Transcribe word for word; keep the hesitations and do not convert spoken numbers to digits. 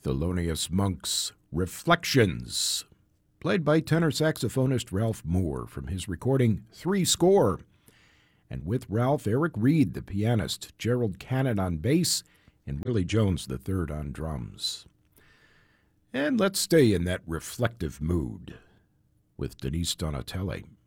Thelonious Monk's Reflections, played by tenor saxophonist Ralph Moore from his recording Three Score. And with Ralph, Eric Reed, the pianist, Gerald Cannon on bass, and Willie Jones the third on drums. And let's stay in that reflective mood with Denise Donatelli.